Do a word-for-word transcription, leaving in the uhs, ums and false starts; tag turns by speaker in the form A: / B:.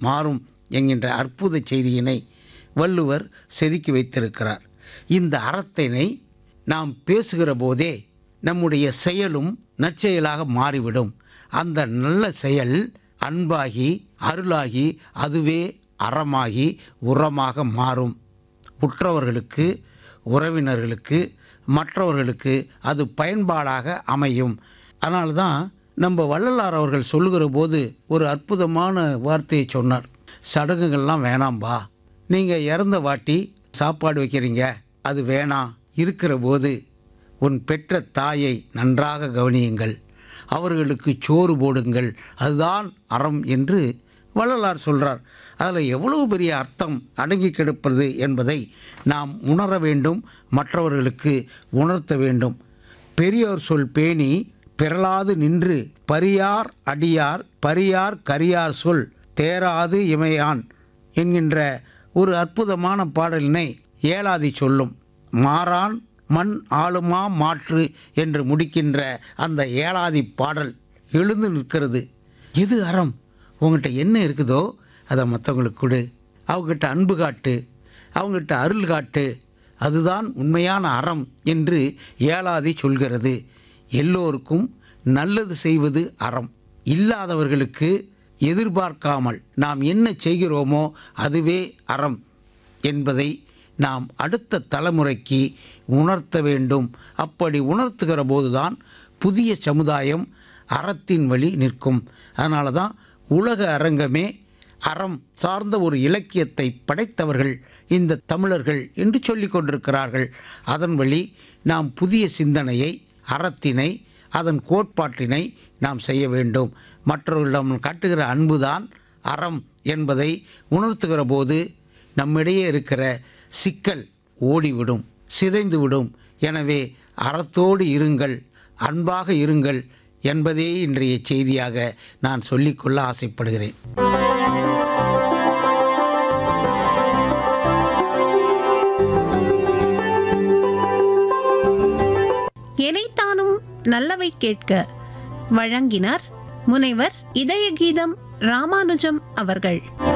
A: மாறும் என்கின்ற அற்புத செய்தியினை வள்ளுவர் செதுக்கி வைத்திருக்கிறார். இந்த அறத்தினை நாம் பேசுகிற போதே நம்முடைய செயலும் நற்செயலாக மாறிவிடும். அந்த நல்ல செயல் அன்பாகி அருளாகி அதுவே அறமாகி உரமாக மாறும். உற்றவர்களுக்கு, உறவினர்களுக்கு, மற்றவர்களுக்கு அது பயன்பாடாக அமையும். அதனால்தான் நம்ம வள்ளலார் அவர்கள் சொல்லுகிற போது ஒரு அற்புதமான வார்த்தையை சொன்னார். சடங்குகள்லாம் வேணாம்பா, நீங்கள் இறந்த வாட்டி சாப்பாடு வைக்கிறீங்க, அது வேணாம். இருக்கிற போது உன் பெற்ற தாயை நன்றாக கவனியுங்கள், அவர்களுக்கு சோறு போடுங்கள், அதுதான் அறம் என்று வள்ளலார் சொல்கிறார். அதில் எவ்வளவு பெரிய அர்த்தம் அடங்கி கிடப்பது என்பதை நாம் உணர வேண்டும், மற்றவர்களுக்கு உணர்த்த வேண்டும். பெரியோர் சொல் பேணி பிறலாது நின்று பரியார் அடியார் பரியார் கரியார் சொல் தேராது இமையான் என்கின்ற ஒரு அற்புதமான பாடலினை ஏலாதி சொல்லும். மாறான் மண் ஆளுமா மாற்று என்று முடிக்கின்ற அந்த ஏலாதி பாடல் எழுந்து நிற்கிறது. எது அறம்? உங்கள்கிட்ட என்ன இருக்குதோ அதை மற்றவங்களுக்கு கொடு, அவங்ககிட்ட அன்பு காட்டு, அவங்ககிட்ட அருள் காட்டு, அதுதான் உண்மையான அறம் என்று ஏலாதி சொல்கிறது. எல்லோருக்கும் நல்லது செய்வது அறம். இல்லாதவர்களுக்கு எதிர்பார்க்காமல் நாம் என்ன செய்கிறோமோ அதுவே அறம் என்பதை நாம் அடுத்த தலைமுறைக்கு உணர்த்த வேண்டும். அப்படி உணர்த்துகிற போதுதான் புதிய சமுதாயம் அறத்தின் வழி நிற்கும். அதனால தான் உலக அரங்கமே அறம் சார்ந்த ஒரு இலக்கியத்தை படைத்தவர்கள் இந்த தமிழர்கள் என்று சொல்லி கொண்டிருக்கிறார்கள். அதன் வழி நாம் புதிய சிந்தனையை, அறத்தினை, அதன் கோட்பாட்டினை நாம் செய்ய வேண்டும். மற்றவர்களிடம் காட்டுகிற அன்புதான் அறம் என்பதை உணர்த்துகிற போது நம்மிடையே இருக்கிற சிக்கல் ஓடிவிடும், சிதைந்துவிடும். எனவே அறத்தோடு இருங்கள், அன்பாக இருங்கள் என்பதே இன்றைய செய்தியாக நான் சொல்லிக்கொள்ள ஆசைப்படுகிறேன்.
B: எனைத்தானும் நல்லவை கேட்க வழங்கினார் முனைவர் இதய கீதம் ராமானுஜம் அவர்கள்.